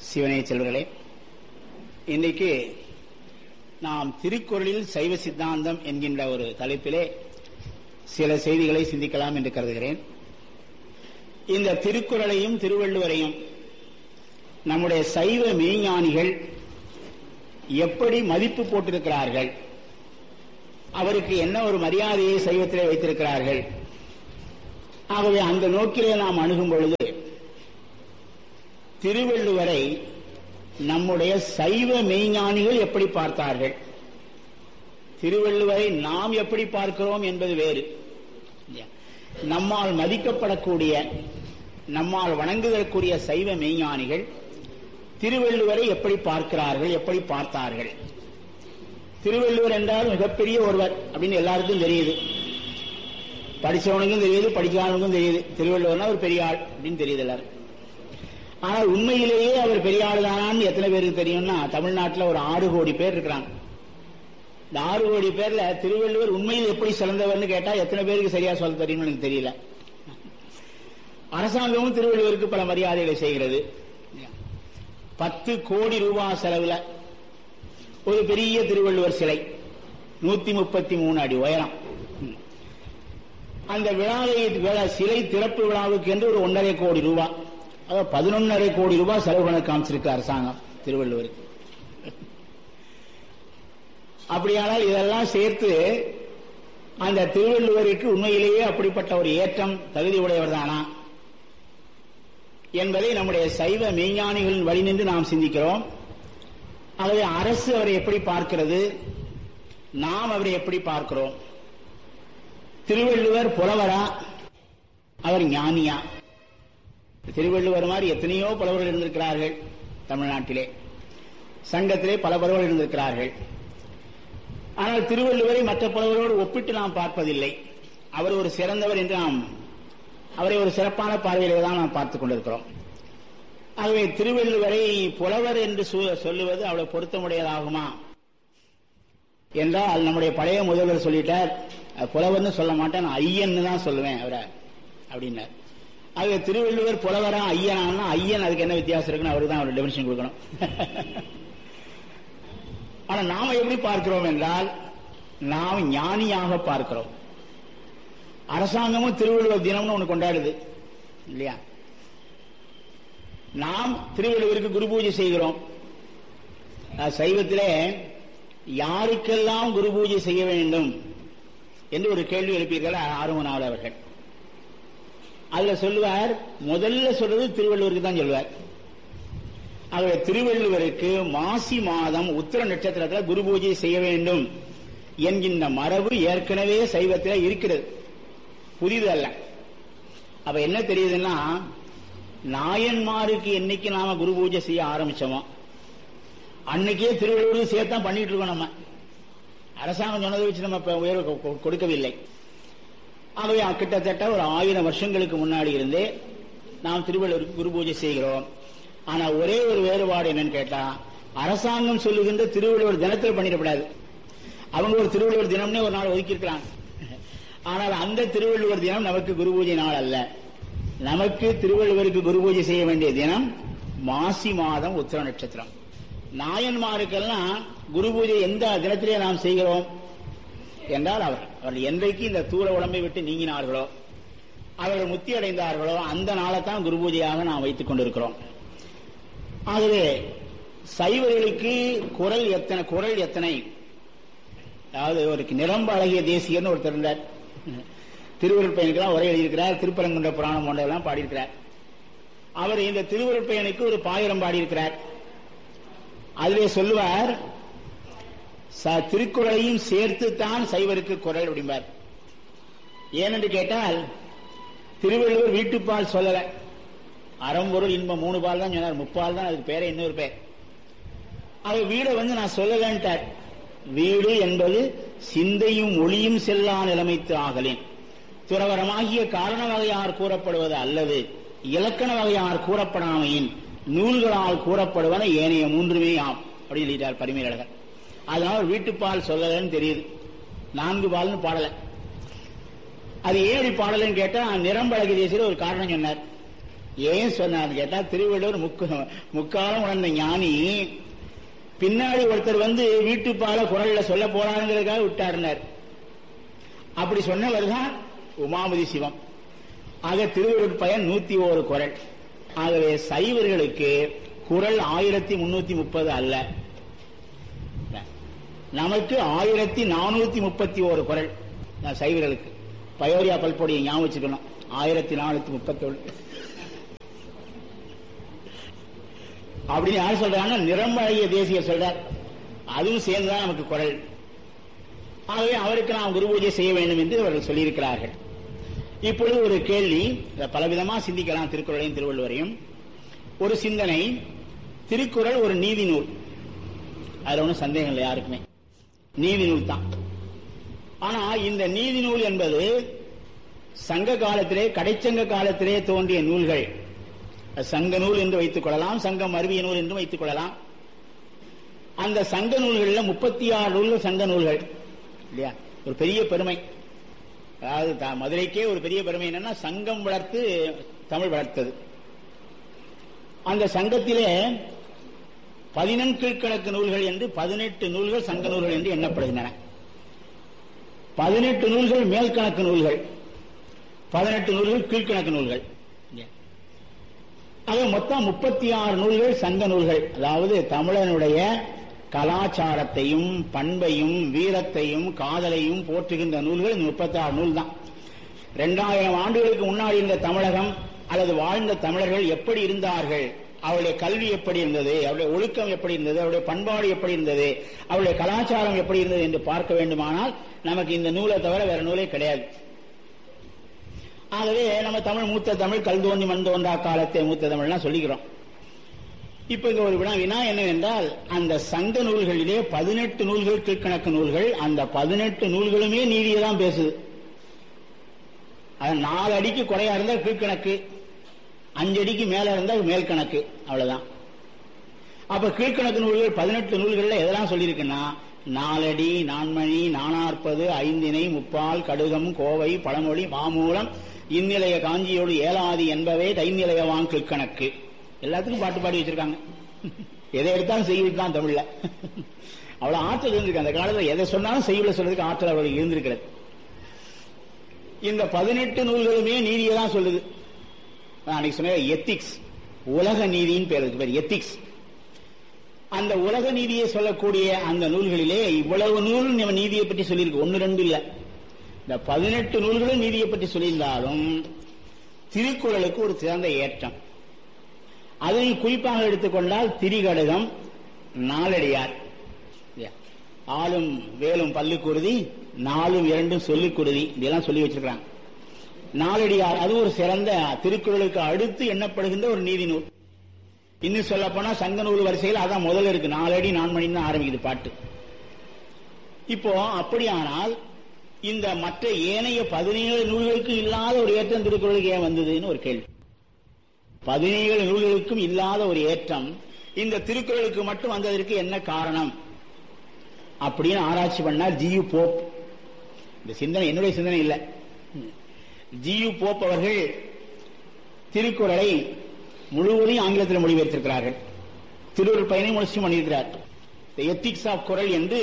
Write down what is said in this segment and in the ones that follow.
சிவனே செல்வர்களே, இன்றைக்கு நாம் திருக்குறளில் சைவ சித்தாந்தம் என்கின்ற ஒரு தலைப்பிலே சில செய்திகளை சிந்திக்கலாம் என்று கருதுகிறேன். இந்த திருக்குறளையும் திருவள்ளுவரையும் நம்முடைய சைவ மெய்ஞானிகள் எப்படி மதிப்பு போட்டிருக்கிறார்கள், அவருக்கு என்ன ஒரு மரியாதையை சைவத்திலே வைத்திருக்கிறார்கள். ஆகவே அந்த நோக்கிலே நாம் அணுகும் பொழுது திருவள்ளுவரை நம்முடைய சைவ மெய்ஞானிகள் எப்படி பார்த்தார்கள், திருவள்ளுவரை நாம் எப்படி பார்க்கிறோம் என்பது வேறு. நம்மால் மதிக்கப்படக்கூடிய, நம்மால் வணங்குதற்குரிய சைவ மெய்ஞானிகள் திருவள்ளுவரை எப்படி பார்க்கிறார்கள், எப்படி பார்த்தார்கள். திருவள்ளுவர் என்றால் மிகப்பெரிய ஒருவர் அப்படின்னு எல்லாருக்கும் தெரியுது, படிச்சவனுக்கும் தெரியுது, படிக்காதவனுக்கும் தெரியுது. திருவள்ளுவர்னா ஒரு பெரிய ஆள் அப்படின்னு தெரியுது எல்லாரும். ஆனால் உண்மையிலேயே அவர் பெரிய ஆள் தானான்னு எத்தனை பேருக்கு தெரியும்னா, தமிழ்நாட்டில் ஒரு 6 கோடி பேர் இருக்கிறாங்க. இந்த 6 கோடி பேர்ல திருவள்ளுவர் உண்மையில் எப்படி சிறந்தவர்னு கேட்டா எத்தனை பேருக்கு சரியா சொல்ல தெரியும்னு எனக்கு தெரியல. அரசாங்கமும் திருவள்ளுவருக்கு பல மரியாதைகளை செய்கிறது. 10 கோடி ரூபாய் செலவுல ஒரு பெரிய திருவள்ளுவர் சிலை 133 அடி உயரம். அந்த விழாவை சிலை திறப்பு விழாவுக்கு என்று ஒரு 1.5 கோடி ரூபாய், அதாவது 11.5 கோடி ரூபாய் செலவு பண்ண காமிச்சிருக்கு அரசாங்கம் திருவள்ளுவருக்கு. அப்படியானால் இதெல்லாம் சேர்த்து அந்த திருவள்ளுவருக்கு உண்மையிலேயே அப்படிப்பட்ட ஒரு ஏற்றம் தகுதி உடையவர் தானா என்பதை நம்முடைய சைவ மெய்ஞானிகளின் வழி நின்று நாம் சிந்திக்கிறோம். ஆகவே அரசு அவரை எப்படி பார்க்கிறது, நாம் அவரை எப்படி பார்க்கிறோம். திருவள்ளுவர் புலவரா, அவர் ஞானியா? திருவள்ளுவர் மாதிரி எத்தனையோ புலவர்கள் இருந்திருக்கிறார்கள் தமிழ்நாட்டிலே, சங்கத்திலே பல புலவர்கள் இருந்திருக்கிறார்கள். ஆனால் திருவள்ளுவரை மற்ற புலவரோடு ஒப்பிட்டு நாம் பார்ப்பதில்லை. அவர் ஒரு சிறந்தவர் என்று நாம் அவரை ஒரு சிறப்பான பார்வையிலே தான் நாம் பார்த்துக் கொண்டிருக்கிறோம். ஆகவே திருவள்ளுவரை புலவர் என்று சொல்லுவது அவ்வளவு பொருத்தமுடையதாகுமா என்றால், நம்முடைய பழைய முதல்வர் சொல்லிட்டார், புலவர்னு சொல்ல மாட்டேன், நான் ஐயன்னு தான் சொல்லுவேன் அவரை அப்படின்னார். ஆகவே திருவள்ளுவர் புலவரா ஐயனா? ஐயன் அதுக்கு என்ன வித்தியாசம் இருக்குன்னு அவருக்கு தான் அவர் டெபினிஷன் கொடுக்கணும். ஆனா நாம எப்படி பார்க்கிறோம் என்றால், நாம் ஞானியாக பார்க்கிறோம். அரசாங்கமும் திருவள்ளுவர் தினம்னு ஒண்ணு கொண்டாடுது இல்லையா? நாம் திருவள்ளுவருக்கு குரு பூஜை செய்கிறோம். சைவத்திலே யாருக்கெல்லாம் குரு பூஜை செய்ய வேண்டும் என்று ஒரு கேள்வி எழுப்பீர்கள் ஆர்வனார் அவர்கள். அதுல சொல்லுவார், முதல்ல சொல்றது திருவள்ளுவருக்கு தான் சொல்லுவார். ஆகவே திருவள்ளுவருக்கு மாசி மாதம் உத்திர நட்சத்திரத்தில் குரு பூஜை செய்ய வேண்டும் என்கின்ற மரபு ஏற்கனவே சைவத்தில் இருக்கிறது, புதிது அல்ல. அப்ப என்ன தெரியுதுன்னா, நாயன்மாருக்கு என்னைக்கு நாம குரு பூஜை செய்ய ஆரம்பிச்சோமோ அன்னைக்கே திருவள்ளுவருக்கு சேர்த்தான் பண்ணிட்டு இருக்கோம். நம்ம அரசாங்கம் சொன்னதை வச்சு நம்ம உயர்வு கொடுக்கவில்லை. ஆகவே கிட்டத்தட்ட ஒரு 1000 வருஷங்களுக்கு முன்னாடி இருந்தே நாம் திருவள்ளுவருக்கு குரு பூஜை செய்கிறோம். ஆனா ஒரே ஒரு வேறுபாடு என்னன்னு கேட்டா, அரசாங்கம் சொல்லுகின்ற திருவள்ளுவர் தினத்தில் பண்ணிடக்கூடாது. அவங்க ஒரு திருவள்ளுவர் தினம்னே ஒரு நாள் ஒதுக்கி இருக்கிறாங்க. ஆனால் அந்த திருவள்ளுவர் தினம் நமக்கு குரு பூஜை நாள் அல்ல. நமக்கு திருவள்ளுவருக்கு குரு பூஜை செய்ய வேண்டிய தினம் மாசி மாதம் உத்திர நட்சத்திரம். நாயன்மாருக்கெல்லாம் குரு பூஜை எந்த தினத்திலே நாம் செய்கிறோம் என்றால், அவர்கள் என்றைக்கு இந்த தூர உடம்பை விட்டு நீங்கினார்களோ, அவர்கள் முத்தி அடைந்தார்களோ அந்த நாளைத்தான் குரு பூஜையாக நாம் வைத்துக் கொண்டிருக்கிறோம். ஆகவே சைவர்களுக்கு குரல் எத்தனை, அதாவது ஒரு நிரம்ப அழகிய தேசியர்னு ஒருத்தர் இருந்தார். திருவருட்பயனுக்கெல்லாம் உரை எழுதியிருக்கிறார், திருப்பரங்குன்ற புராணம் போன்றதெல்லாம் பாடியிருக்கிறார். அவர் இந்த திருவருட்பயனுக்கு ஒரு பாயிரம் பாடியிருக்கிறார். அதிலே சொல்லுவார், திருக்குறளையும் சேர்த்துத்தான் சைவருக்கு குரல் அப்படிம்பார். ஏனென்று கேட்டால், திருவள்ளுவர் வீட்டுப்பால் சொல்லல, அறம்பொருள் இன்பம் 3 பால் தான் சொன்னார், 3 பால் தான், அதுக்கு பேரே இன்னொரு பேர். அவர் வீடை நான் சொல்லலன்ட்டார். வீடு என்பது சிந்தையும் ஒளியும் செல்லா நிலைமைத்து ஆகலேன், துறவரமாகிய காரண வகையார் கூறப்படுவது அல்லது இலக்கண வகையார் கூறப்படாமையின் நூல்களால் கூறப்படுவன ஏனைய 3மே ஆம் அப்படின்னு எழுதிட்டார் பரிமேலழகர். அதனால வீட்டுப்பால் சொல்லலன்னு தெரியுது, 4 பால்னு பாடல. அது ஏன் பாடலன்னு கேட்டா, நிரம்பழகி தேசியர் ஒரு காரணம் சொன்னார். ஏன் சொன்னான்னு கேட்டா, திருவள்ளுவர் முக்காலம் உணர்ந்த ஞானி பின்னாடி ஒருத்தர் வீட்டுப்பால குரல்ல சொல்ல போறாருங்கிறதுக்காக விட்டாருனார். அப்படி சொன்னவர் தான் உமாபதி சிவம். ஆக திருவள்ளுவர் பயன் 101 குரல். ஆகவே சைவர்களுக்கு குரல் 1330 அல்ல, நமக்கு 1431 குரல் சைவர்களுக்கு. பயோரியா பல்பொடியை ஞாபகம் வச்சுக்கணும், 1431 அப்படின்னு யார் சொல்றாங்க? நிறமழகிய தேசிய சொல்றார். அதுவும் சேர்ந்துதான் நமக்கு குரல். ஆகவே அவருக்கு நாம் குரு பூஜை செய்ய வேண்டும் என்று அவர்கள் சொல்லியிருக்கிறார்கள். இப்பொழுது ஒரு கேள்வி, பலவிதமா சிந்திக்கலாம் திருக்குறளையும் திருவள்ளுவரையும். ஒரு சிந்தனை, திருக்குறள் ஒரு நீதி நூல், அதுல ஒன்றும் சந்தேகம் இல்லை யாருக்குமே, நீதி நூல் தான். ஆனா இந்த நீதி நூல் என்பது சங்க காலத்திலே, கடைச்சங்க காலத்திலே தோன்றிய நூல்கள். சங்க நூல் என்று வைத்துக் கொள்ளலாம், சங்கம் அருவிய நூல் என்று வைத்துக் கொள்ளலாம். அந்த சங்க நூல்கள்ல 36 நூல்கள் சங்க நூல்கள் இல்லையா? ஒரு பெரிய பெருமை. அதாவது மதுரைக்கே ஒரு பெரிய பெருமை என்னன்னா, சங்கம் வளர்த்து தமிழ் வளர்த்தது. அந்த சங்கத்திலே 14 கீழ்கணக்கு நூல்கள் என்று 18 நூல்கள் சங்க நூல்கள் என்று எண்ணப்படுகின்றன. 18 நூல்கள் மேல்கணக்கு நூல்கள், 18 நூல்கள் கீழ்கணக்கு நூல்கள். ஆக மொத்தம் 36 நூல்கள் சங்க நூல்கள். அதாவது தமிழனுடைய கலாச்சாரத்தையும் பண்பையும் வீரத்தையும் காதலையும் போற்றுகின்ற நூல்கள் 36 நூல் தான். 2000 ஆண்டுகளுக்கு முன்னாடி இருந்த தமிழகம் அல்லது வாழ்ந்த தமிழர்கள் எப்படி இருந்தார்கள், அவருடைய கல்வி எப்படி இருந்தது, அவருடைய ஒழுக்கம் எப்படி இருந்தது, அவருடைய பண்பாடு எப்படி இருந்தது, அவருடைய கலாச்சாரம் எப்படி இருந்தது என்று பார்க்க வேண்டுமானால் நமக்கு இந்த நூலை தவிர வேற நூலே கிடையாது. ஆகவே நம்ம தமிழ் மூத்த தமிழ், கல் தோன்றி மண் தோன்றா காலத்தை மூத்த தமிழ்லாம் சொல்லிக்கிறோம். இப்ப இங்க ஒரு வினா என்னவென்றால், அந்த சங்க நூல்களிலே 18 நூல்கள் கீழ்கணக்கு நூல்கள். அந்த 18 நூல்களுமே நீதியை தான் பேசுது. அது 4 அடிக்கு குறையா இருந்தா கீழ்கணக்கு, 5 அடிக்கு மேல இருந்தா மேல் கணக்கு, அவ்வளவுதான். அப்ப கீழ்கணக்கு நூல்கள் 18 நூல்கள்ல எதெல்லாம் சொல்லியிருக்குன்னா, 4 அடி, 4 மணி, 440, 5 முப்பால், கடுகம், கோவை, பழமொழி, மாமூலம், இந்நிலைய காஞ்சியோடு ஏலாதி என்பவே தைநிலைய வாங் கீழ்கணக்கு. எல்லாத்துக்கும் பாட்டு பாடி வச்சிருக்காங்க. எதை எடுத்தாலும் செய்யுதான் தமிழ்ல. அவ்வளவு ஆற்றல் இருந்திருக்கு அந்த காலத்துல. எதை சொன்னாலும் செய்யுள்ள சொல்றதுக்கு ஆற்றல் அவர்களுக்கு இருந்திருக்கிறது. இந்த 18 நூல்களுமே நீதியை தான் சொல்லுது. நான் சொன்ன எத்திக்ஸ், உலக நீதியின் பேருக்கு பேர் எத்திக்ஸ். அந்த உலக நீதியை சொல்லக்கூடிய அந்த நூல்களிலே இவ்வளவு நூல் நீதியை பற்றி சொல்லியிருக்கு, 1 2 இல்ல. இந்த 18 நூல்களும் நீதியை பற்றி சொல்லியிருந்தாலும் திருக்குறளுக்கு ஒரு சிறந்த ஏற்றம். அதையும் குறிப்பாக எடுத்துக்கொண்டால் திரிகடுகம், நாலடியார், ஆளும் வேலும் பல்லுக்குருதி, 4 2 சொல்லுக்குருதி, இதெல்லாம் சொல்லி வச்சிருக்காங்க. நாலடியார் அது ஒரு சிறந்த திருக்குறளுக்கு அடுத்து எண்ணப்படுகின்ற ஒரு நீதி நூல். இன்னும் சொல்ல போனா சங்க நூல் வரிசையில் அதான் முதல்ல இருக்கு. 4 அடி 4 மணி தான் ஆரம்பிக்குது பாட்டு. இப்போ அப்படியானால் இந்த மற்ற ஏனைய 17 நூல்களுக்கு இல்லாத ஒரு ஏற்றம் திருக்குறளுக்கு ஏன் வந்ததுன்னு ஒரு கேள்வி. 17 நூல்களுக்கும் இல்லாத ஒரு ஏற்றம் இந்த திருக்குறளுக்கு மட்டும் வந்ததற்கு என்ன காரணம் அப்படின்னு ஆராய்ச்சி பண்ணார் ஜியு போப். இந்த சிந்தனை என்னுடைய சிந்தனை இல்லை. ஜியு போப் அவர்கள் திருக்குறளை முழுவதையும் ஆங்கிலத்தில் மொழிபெயர்த்திருக்கிறார்கள். திருவள்ளுவர் பயனை முயற்சி பண்ணியிருக்கிறார். எத்திக்ஸ் ஆஃப் குறள் என்று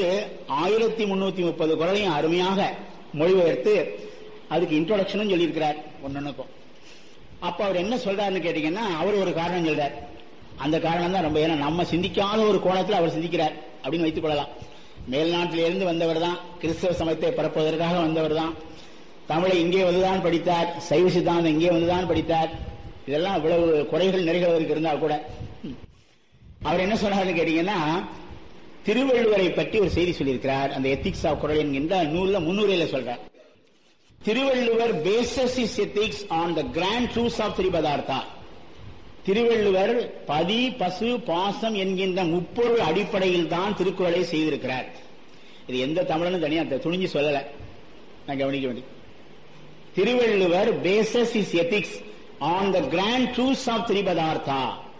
1330 குறளையும் அருமையாக மொழிபெயர்த்து அதுக்கு இன்ட்ரோடக்ஷனும் சொல்லியிருக்கிறார் ஒன்னொன்னுக்கும். அப்ப அவர் என்ன சொல்றாருன்னு கேட்டீங்கன்னா, அவர் ஒரு காரணம் சொல்றார். அந்த காரணம் தான் ரொம்ப, ஏன்னா நம்ம சிந்திக்காத ஒரு கோணத்தில் அவர் சிந்திக்கிறார் அப்படின்னு வைத்துக் கொள்ளலாம். மேல்நாட்டிலிருந்து வந்தவர் தான், கிறிஸ்தவ சமயத்தை பரப்புவதற்காக வந்தவர் தான், தமிழை இங்கே வந்துதான் படித்தார், சைவ சித்தாந்தம் இங்கே வந்துதான் படித்தார். இதெல்லாம் இவ்வளவு குறைகள் நிறைகளுக்கு இருந்தால் கூட அவர் என்ன சொன்னார்னு கேட்டீங்கன்னா, திருவள்ளுவரை பற்றி ஒரு செய்தி சொல்லியிருக்கிறார். அந்த எத்திக்ஸ் ஆஃப் குறள் என்கின்ற நூல்ல முன்னுரையில சொல்றார், Thiruvalluvar bases is ethics on the grand truths of திரிபதார்த்தா. Thiruvalluvar பதி பசு பாசம் என்கின்ற முப்பொருள் அடிப்படையில் தான் திருக்குறளை செய்திருக்கிறார். இது எந்த தமிழனும் தனியா துணிஞ்சு சொல்லல, நான் கவனிக்க வேண்டிய. Thiruvalluvar bases is ethics on the grand truths of திரிபதார்த்தா,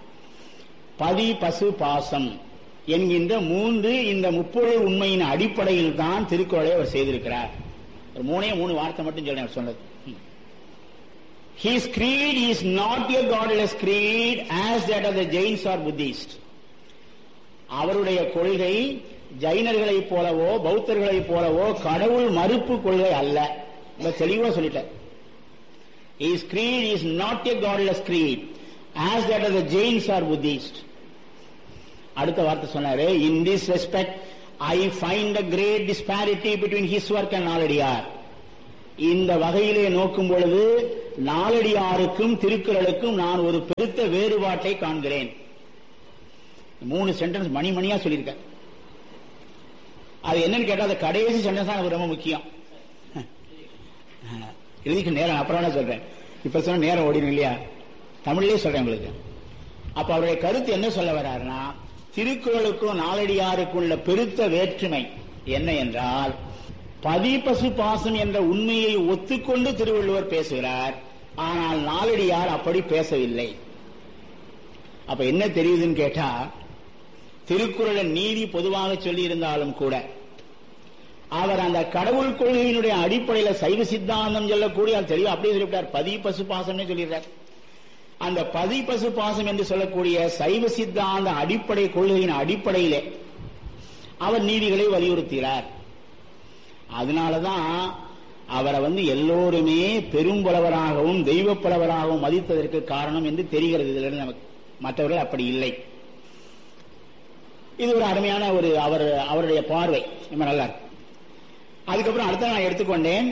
பதி பசு பாசம் என்கின்ற 3 இந்த முப்பொருள் உண்மையின் அடிப்படையில் தான் திருக்குறளை அவர் செய்திருக்கிறார். ஒரு 3 வார்த்தை மட்டும் சொல்றேன் சொன்னது. His creed is not a godless creed as that of the Jains or Buddhists. அவருடைய கொள்கை ஜைனர்களைப் போலவோ பௌத்தர்களைப் போலவோ கடவுள் மறுப்பு கொள்கை அல்ல. தெளிவா சொல்லிட்டார். His creed is not a godless creed as that of the Jains or Buddhists. அடுத்த வார்த்தை சொன்னாரு, in this respect I find a great disparity between his work and Naladiyar. இந்த வகையிலே நோக்கும் பொழுது நாலடியாருக்கும் திருக்குறளுக்கும் நான் ஒரு பெருத்த வேறுபாட்டை காண்கிறேன். 3 சென்டென்ஸ் மணிமணியா சொல்லியிருக்க. அது என்னன்னு கேட்டா அந்த கடைசி சென்டென்ஸ் தான் ரொம்ப முக்கியம். இறுதிக்கு நேரம் அப்புறம் சொல்றேன், இப்ப சொன்ன நேரம் ஓடிடும் இல்லையா, தமிழ்லயே சொல்றேன் உங்களுக்கு. அப்ப அவருடைய கருத்து என்ன சொல்ல வர்றாருன்னா, திருக்குறளுக்கும் நாலடியாருக்கும் உள்ள பெருத்த வேற்றுமை என்ன என்றால், பதிபசு பாசம் என்ற உண்மையை ஒத்துக்கொண்டு திருவள்ளுவர் பேசுகிறார், ஆனால் நாலடியார் அப்படி பேசவில்லை. அப்ப என்ன தெரியுதுன்னு கேட்டா, திருக்குறளின் நீதி பொதுவாக சொல்லி இருந்தாலும் கூட அவர் அந்த கடவுள் கொள்கையினுடைய அடிப்படையில சைவ சித்தாந்தம் சொல்லக்கூடிய தெளிவா அப்படியே சொல்லிவிட்டார். பதிபசு பாசம்னு சொல்லிடுறார். அந்த பதிபசு பாசம் என்று சொல்லக்கூடிய சைவ சித்தாந்த அடிப்படை கொள்கையின் அடிப்படையிலே அவர் நீதிகளை வலியுறுத்துகிறார். அதனாலதான் அவரை எல்லோருமே பெரும்புலவராகவும் தெய்வ புலவராகவும் மதித்ததற்கு காரணம் என்று தெரிகிறது. இதுல நமக்கு மற்றவர்கள் அப்படி இல்லை. இது ஒரு அருமையான ஒரு அவருடைய பார்வை ரொம்ப நல்லா இருக்கு. அதுக்கப்புறம் அடுத்த நான் எடுத்துக்கொண்டேன்,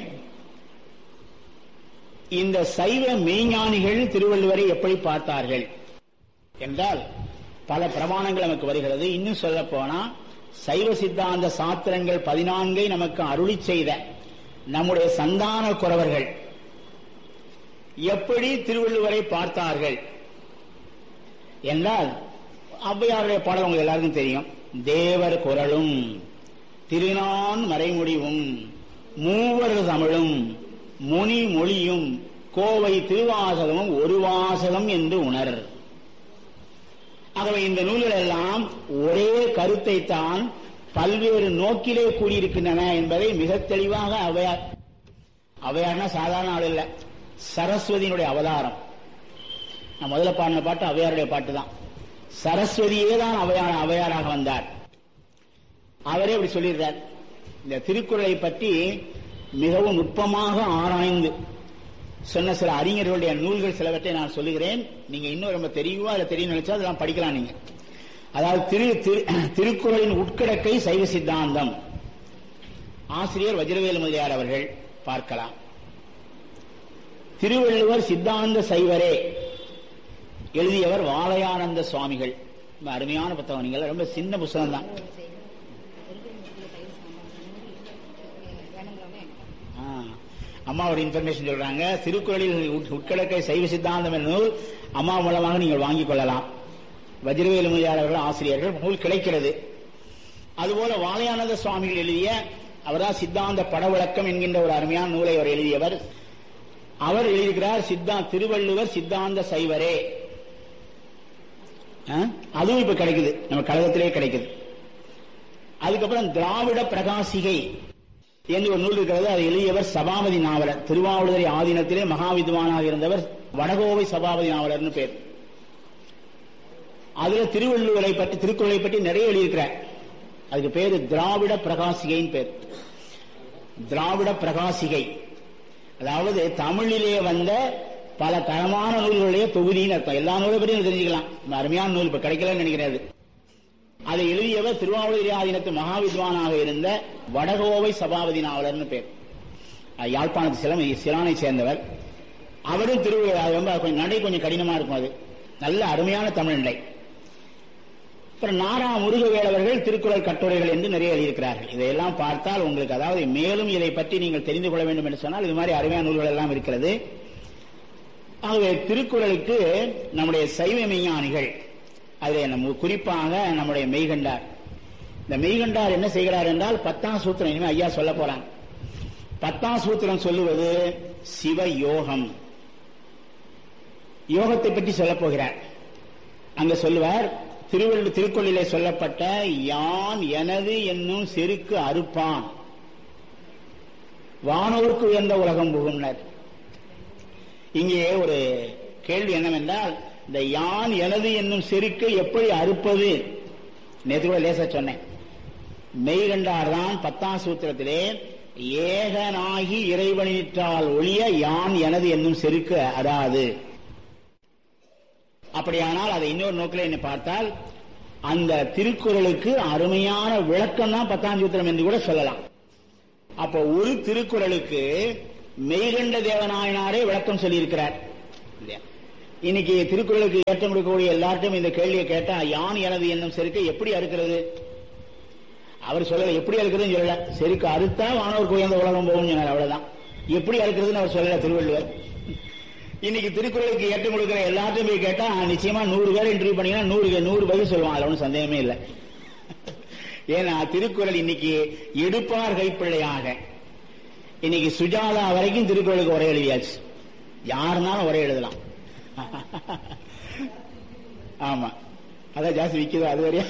இந்த சைவ மெய்ஞானிகள் திருவள்ளுவரை எப்படி பார்த்தார்கள் என்றால் பல பிரமாணங்கள் நமக்கு வருகிறது. இன்னும் சொல்ல போனா சைவ சித்தாந்த சாத்திரங்கள் 14 நமக்கு அருளி செய்த நம்முடைய சந்தான குறவர்கள் எப்படி திருவள்ளுவரை பார்த்தார்கள் என்றால், ஔவையாருடைய பாடல் உங்களுக்கு எல்லாருக்கும் தெரியும். தேவர் குறளும் திருநான் மறைமுடிவும் மூவர் தமிழும் முனி மொழியும் கோவை திருவாசகமும் ஒரு வாசகம் என்று உணர். ஆகவே இந்த நூல்கள் எல்லாம் ஒரே கருத்தை தான் பல்வேறு நோக்கிலே கூடியிருக்கின்றன என்பதை மிக தெளிவாக அவையார்னா சாதாரண ஆள் இல்ல, சரஸ்வதியினுடைய அவதாரம். நான் முதல்ல பாடின பாட்டு அவையாருடைய பாட்டு தான். சரஸ்வதியே தான் அவையாராக வந்தார். அவரே இப்படி சொல்லியிருந்தார். இந்த திருக்குறளை பற்றி மிகவும் நுட்பமாக ஆராய்ந்து சொன்ன சில அறிஞர்களுடைய நூல்கள் சிலவற்றை நான் சொல்லுகிறேன். நீங்க இன்னும் ரொம்ப தெரியவா இல்ல தெரியும் நினைச்சா அதெல்லாம் படிக்கலாம். நீங்க அதாவது திருக்குறளின் உட்கிடக்கை சைவ சித்தாந்தம், ஆசிரியர் வஜ்ரவேலு முதலியார் அவர்கள் பார்க்கலாம். திருவள்ளுவர் சித்தாந்த சைவரே எழுதியவர் வாளையானந்த சுவாமிகள். அருமையான புத்தகம். நீங்கள் ரொம்ப சின்ன புத்தகம் தான். அம்மாவோட இன்ஃபர்மேஷன் சொல்றாங்க. திருக்குறளில் உட்கிடக்கை சைவ சித்தாந்தம் என்ற நூல் அம்மா மூலமாக நீங்கள் வாங்கிக் கொள்ளலாம். வஜ்ரவேலு முதலியார் அவர்கள் ஆசிரியர்கள், நூல் கிடைக்கிறது. அதுபோல வாளையானந்த சுவாமிகள் எழுதிய அவர்தான் சித்தாந்த படவிளக்கம் என்கின்ற ஒரு அருமையான நூலை அவர் எழுதியவர். அவர் எழுதியிருக்கிறார் திருவள்ளுவர் சித்தாந்த சைவரே. அதுவும் இப்ப கிடைக்குது, நம்ம கழகத்திலே கிடைக்குது. அதுக்கப்புறம் திராவிட பிரகாசிகை என்று ஒரு நூல் இருக்கிறது. அதை எழுதியவர் சபாபதி நாவலர். திருவாவூதுறை ஆதீனத்திலே மகாவித்வானாக இருந்தவர் வடகோவை சபாபதி நாவலர்னு பேர். அதுல திருவள்ளுவரை பற்றி திருக்குறளை பற்றி நிறைய எழுதியிருக்கிறார். அதுக்கு பேரு திராவிட பிரகாசிகைன்னு பேர். திராவிட பிரகாசிகை அதாவது தமிழிலே வந்த பல தரமான நூல்களுடைய தொகுதின்னு அர்த்தம். எல்லா நூலை பற்றியும் தெரிஞ்சுக்கலாம். அருமையான நூல் இப்ப கிடைக்கலன்னு நினைக்கிறது. அதை எழுதியவர் திருவாவூதுறை ஆதீனத்து மகாவித்வானாக இருந்த வடகோவை சபாபதி நாவலர்னு பேர். யாழ்ப்பாணத்து சிலானை சேர்ந்தவர். அவரும் திருவள்ளுவர் நடை கொஞ்சம் கடினமா இருக்கும். அது நல்ல அருமையான தமிழ் நடை. அப்புறம் நாரா முருகவேலவர்கள் திருக்குறள் கட்டுரைகள் என்று நிறைய எழுதியிருக்கிறார்கள். இதையெல்லாம் பார்த்தால் உங்களுக்கு அதாவது மேலும் இதை பற்றி நீங்கள் தெரிந்து கொள்ள வேண்டும் என்று சொன்னால் இது மாதிரி அருமையான நூல்கள் எல்லாம் இருக்கிறது. ஆகவே திருக்குறளுக்கு நம்முடைய சைவ மெய்ஞானிகள், அதில் குறிப்பாக நம்முடைய மெய்கண்டார், இந்த மெய்கண்டார் என்ன செய்கிறார் என்றால் 10ஆம் சூத்திரம் இனிமே ஐயா சொல்ல போறாங்க. 10ஆம் சூத்திரம் சொல்லுவது சிவ யோகம், யோகத்தை பற்றி சொல்ல போகிறார். அங்க சொல்லுவார், திருக்குறளிலே சொல்லப்பட்ட யான் எனது என்னும் செருக்கு அறுப்பான் வானோருக்கு உயர்ந்த உலகம் புகும்னர். இங்கே ஒரு கேள்வி என்னவென்றால், இந்த யான் எனது என்னும் செருக்கை எப்படி அறுப்பது? நேற்று கூட லேசா சொன்னேன். மெய்கண்டார்தான் 10ஆம் சூத்திரத்திலே ஏகனாகி இறைவனிற்றால் ஒழிய யான் எனது என்னும் செருக்கு அறாது. அப்படியானால் அதை இன்னொரு நோக்கில் என்ன பார்த்தால், அந்த திருக்குறளுக்கு அருமையான விளக்கம் தான் 10ஆம் சூத்திரம் என்று கூட சொல்லலாம். அப்போ ஒரு திருக்குறளுக்கு மெய்கண்ட தேவநாயனாரே விளக்கம் சொல்லியிருக்கிறார். இன்னைக்கு திருக்குறளுக்கு ஏற்றம் கொடுக்கக்கூடிய எல்லார்ட்டும் இந்த கேள்வியை கேட்டா, யான் எனது என்னும் செருக்கை எப்படி அறுக்கிறது? அவர் சொல்லல. எப்படி அறுக்கிறதுன்னு சொல்லல. செருக்கு அறுத்தா வானோருக்கு உயர்ந்த உலகம் போகும் சொன்னார். அவ்வளவுதான். எப்படி அறுக்கிறதுன்னு அவர் சொல்லல திருவள்ளுவர். இன்னைக்கு திருக்குறளுக்கு ஏற்றம் கொடுக்கிற எல்லாத்தையும் போய் கேட்டா நிச்சயமா 100 பேர் இன்டர்வியூ பண்ணீங்கன்னா 100 பதில் சொல்லுவாங்க. அதுல ஒன்றும் சந்தேகமே இல்லை. ஏன்னா திருக்குறள் இன்னைக்கு எடுப்பார் கைப்பிள்ளையாக இன்னைக்கு சுஜாதா வரைக்கும் திருக்குறளுக்கு உரை எழுதியாச்சு. யாருனாலும் உரை எழுதலாம். ஆமா, அதான் ஜாஸ்தி விற்குதோ அது வரையா.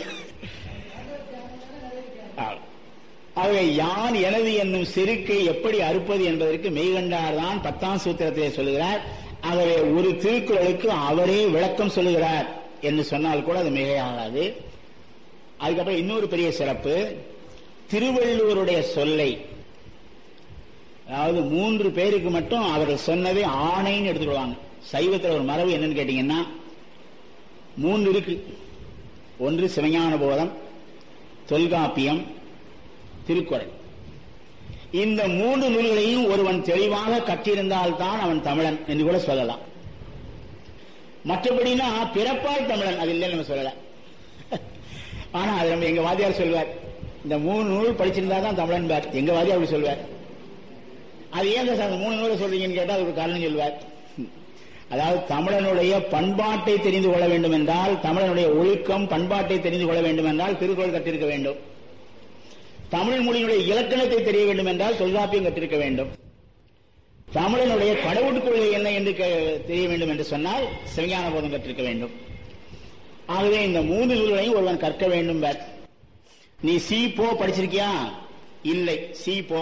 ஆகவே யான் எனது என்னும் செருக்கை எப்படி அறுப்பது என்பதற்கு மெய்கண்டார் தான் 10ஆம் சூத்திரத்திலே சொல்லுகிறார். ஆகவே ஒரு திருக்குறளுக்கு அவரே விளக்கம் சொல்லுகிறார் என்று சொன்னால் கூட அது மிகையாகாது. அதுக்கப்புறம் இன்னொரு பெரிய சிறப்பு, திருவள்ளுவருடைய சொல்லை, அதாவது 3 பேருக்கு மட்டும் அவர்கள் சொன்னதை ஆணைன்னு எடுத்துக்கிடுவாங்க. சைவத்தில் ஒரு மரபு என்னன்னு கேட்டீங்கன்னா 3 இருக்கு. ஒன்று சிவஞான போதம், தொல்காப்பியம், திருக்குறள். இந்த 3 நூல்களையும் ஒருவன் தெளிவாக கற்றிருந்தால்தான் அவன் தமிழன் என்று கூட சொல்லலாம். மற்றபடினா பிறப்பால் தமிழன் அது இல்லைன்னு நம்ம சொல்லல. ஆனா அது நம்ம எங்க வாதியார் சொல்வார், இந்த 3 நூல் படிச்சிருந்தா தான் தமிழன் பார். எங்க வாதியார் அப்படி சொல்வார். அது ஏன் சார் 3 நூலை சொல்றீங்கன்னு கேட்டா அது ஒரு காரணம் சொல்வார். அதாவது தமிழனுடைய பண்பாட்டை தெரிந்து கொள்ள வேண்டும் என்றால், தமிழனுடைய ஒழுக்கம் பண்பாட்டை தெரிந்து கொள்ள வேண்டும் என்றால் திருக்குறள் கற்றிருக்க வேண்டும். தமிழ் மொழியினுடைய இலக்கணத்தை தெரிய வேண்டும் என்றால் தொல்காப்பியம் கற்றிருக்க வேண்டும். தமிழனுடைய கடவுள் கொள்கை என்ன என்று தெரிய வேண்டும் என்று சொன்னால் சிவஞான போதம் கற்றிருக்க வேண்டும். ஆகவே இந்த 3 நூல்களையும் ஒருவன் கற்க வேண்டும். நீ சி போ படிச்சிருக்கியா? இல்லை. சி போ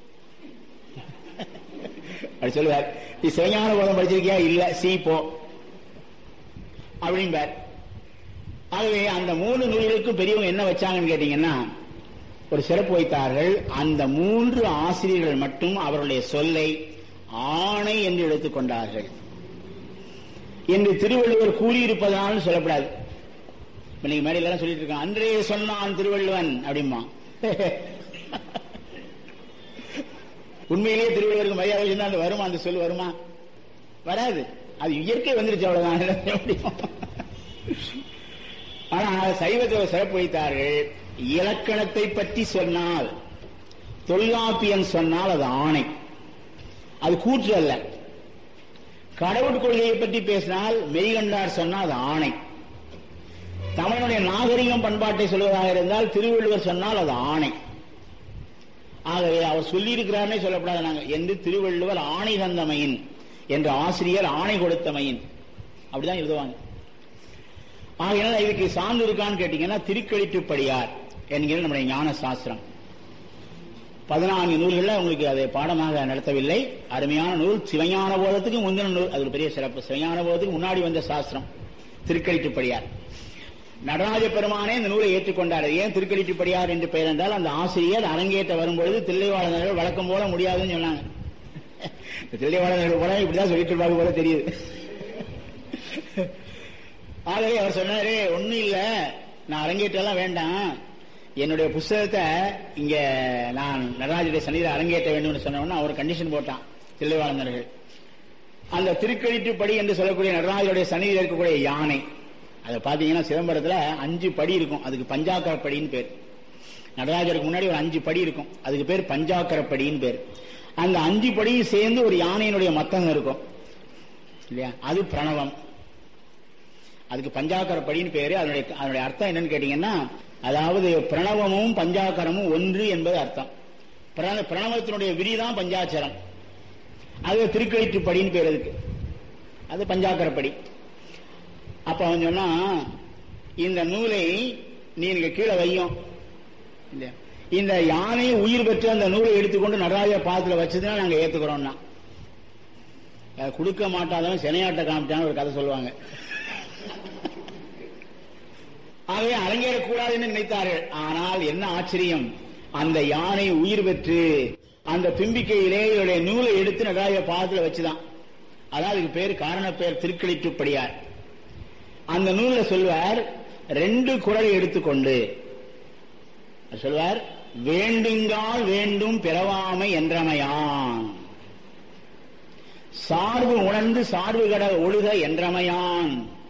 அப்படி சொல்லுவார். நீ சிவஞான போதம் படிச்சிருக்கியா? இல்ல. சி போ அப்படின்பார். ஆகவே அந்த 3 நூல்களுக்கும் பெரியவங்க என்ன வச்சாங்கன்னு கேட்டீங்கன்னா ஒரு சிறப்பு வைத்தார்கள். அந்த 3 ஆசிரியர்கள் மட்டும் அவருடைய சொல்லை ஆணை என்று எடுத்துக் கொண்டார்கள் என்று திருவள்ளுவர் கூறியிருப்பதால் சொல்லப்படாது. இன்னைக்கு மேடையில சொல்லிட்டு இருக்கான், அன்றே சொன்னான் திருவள்ளுவன் அப்படிமா. உண்மையிலேயே திருவள்ளுவருக்கு மரியாதை சொன்னா அந்த வருமா? அந்த சொல் வருமா? வராது. அது இயற்கை வந்துருச்சு, அவ்வளவுதான். ஆனா சைவத்தை சிறப்பு வைத்தார்கள். இலக்கணத்தை பற்றி சொன்னால், தொல்காப்பியன் சொன்னால் அது ஆணை, அது கூற்று அல்ல. கடவுள் கொள்கையை பற்றி பேசினால் மெய்கண்டார் சொன்னால் அது ஆணை. தமிழனுடைய நாகரிகம் பண்பாட்டை சொல்வதாக இருந்தால் திருவள்ளுவர் சொன்னால் அது ஆணை. ஆகவே அவர் சொல்லியிருக்கிறார்னே சொல்லப்படாது நாங்கள் என்று திருவள்ளுவர் ஆணை தந்தமையின் என்ற ஆசிரியர் ஆணை கொடுத்தமையின் அப்படிதான் எழுதுவாங்க. ஆகையினால இதுக்கு சான்று இருக்கான்னு கேட்டீங்கன்னா திருக்கழிற்றுப்படியார் என்கிற நம்முடைய ஞான சாஸ்திரம் 14 நூல்கள் உங்களுக்கு அதை பாடமாக நடத்தவில்லை. அருமையான நூல். சிவஞான போதத்துக்கு முந்தின நூல். அது ஒரு பெரிய சிறப்பு. சிவஞான போதத்துக்கு முன்னாடி வந்த சாஸ்திரம் திருக்கழிற்றுப்படியார். நடராஜ பெருமானே இந்த நூலை ஏற்றுக்கொண்டார். ஏன் திருக்கழிற்றுப்படியார் என்று பெயர் என்றால், அந்த ஆசிரியர் அரங்கேற்ற வரும்பொழுது தில்லைவாழர்கள் வழக்கம் போல முடியாதுன்னு சொன்னாங்க. தில்லைவாழர்கள் போல இப்படிதான் சொல்லிட்டு இருப்பாங்க போல தெரியுது. ஆகவே அவர் சொன்னாரு, ஒன்னும் இல்ல, நான் அரங்கேற்றெல்லாம் வேண்டாம், என்னுடைய புஸ்தகத்தை இங்க நான் நடராஜருடைய சன்னிதியில் அரங்கேற்ற வேண்டும் சொன்ன அவர் கண்டிஷன் போட்டான் தில்லைவாழர்கள். அந்த திருக்கழிற்றுப்படி என்று சொல்லக்கூடிய நடராஜருடைய சன்னிதியில் இருக்கக்கூடிய யானை, அதை பாத்தீங்கன்னா சிதம்பரத்துல 5 படி இருக்கும். அதுக்கு பஞ்சாக்கரப்படின்னு பேர். நடராஜருக்கு முன்னாடி ஒரு 5 படி இருக்கும். அதுக்கு பேர் பஞ்சாக்கரப்படின்னு பேர். அந்த 5 படியும் சேர்ந்து ஒரு யானையினுடைய மத்தம் இருக்கும் இல்லையா, அது பிரணவம். அதுக்கு பஞ்சாக்கரப்படின்னு பேரு. அதனுடைய அர்த்தம் என்னன்னு கேட்டீங்கன்னா, அதாவது பிரணவமும் பஞ்சாக்கரமும் ஒன்று என்பது அர்த்தம். பிரணவத்தினுடைய விரிதான் பஞ்சாட்சரம். அது திருக்கழிற்றுப்படின்னு பேர். அதுக்கு அது பஞ்சாக்கரப்படி. அப்ப அவன் சொன்னா, இந்த நூலை நீங்க கீழே வையும், இந்த யானை உயிர் பெற்று அந்த நூலை எடுத்துக்கொண்டு நடராஜ பாதத்துல வச்சதுன்னா நாங்க ஏத்துக்கிறோம்னா, கொடுக்க மாட்டாதவன் சினையாட்ட காமிச்சான்னு ஒரு கதை சொல்லுவாங்க. ஆகவே அரங்கேறக்கூடாதுன்னு நினைத்தார்கள். ஆனால் என்ன ஆச்சரியம், அந்த யானை உயிர் பெற்று அந்த தும்பிக்கையிலே இவருடைய நூலை எடுத்து நடராஜ பாதத்தில் வச்சுதான். அதாவது இதுக்கு பேர் காரண பெயர் திருக்களிற்றுப்படியார். அந்த நூலில் சொல்வார், 2 குறளை எடுத்துக்கொண்டு சொல்வார், வேண்டுங்கால் வேண்டும் பிறவாமை என்றமையான், சார்பு உணர்ந்து சார்பு கட ஒழுக என்றமையான்,